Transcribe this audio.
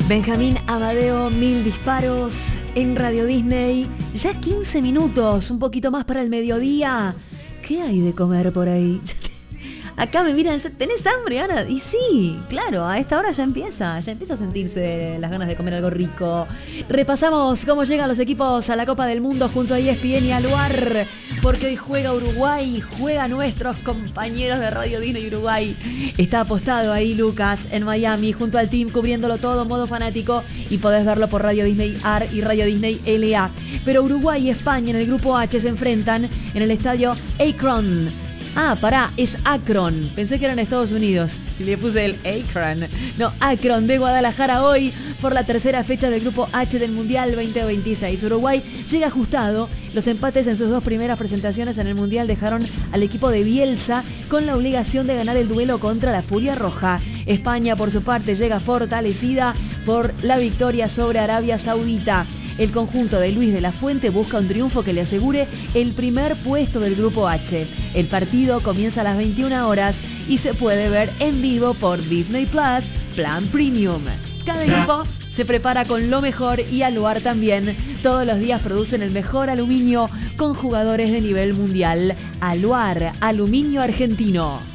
Benjamín Amadeo, 1000 disparos en Radio Disney. Ya 15 minutos, un poquito más para el mediodía. ¿Qué hay de comer por ahí? Acá me miran, ¿tenés hambre, Ana? Y sí, claro, a esta hora ya empieza a sentirse las ganas de comer algo rico. Repasamos cómo llegan los equipos a la Copa del Mundo junto a ESPN y al Luar, porque hoy juega Uruguay, juega nuestros compañeros de Radio Disney Uruguay. Está apostado ahí Lucas en Miami junto al team cubriéndolo todo modo fanático y podés verlo por Radio Disney AR y Radio Disney LA. Pero Uruguay y España en el grupo H se enfrentan en el estadio Akron. Ah, pará, es Akron. Pensé que era en Estados Unidos. Y le puse el Akron. No, Akron de Guadalajara hoy por la tercera fecha del Grupo H del Mundial 2026. Uruguay llega ajustado. Los empates en sus dos primeras presentaciones en el Mundial dejaron al equipo de Bielsa con la obligación de ganar el duelo contra la Furia Roja. España, por su parte, llega fortalecida por la victoria sobre Arabia Saudita. El conjunto de Luis de la Fuente busca un triunfo que le asegure el primer puesto del Grupo H. El partido comienza a las 21 horas y se puede ver en vivo por Disney Plus, Plan Premium. Cada grupo se prepara con lo mejor y Aluar también. Todos los días producen el mejor aluminio con jugadores de nivel mundial. Aluar, aluminio argentino.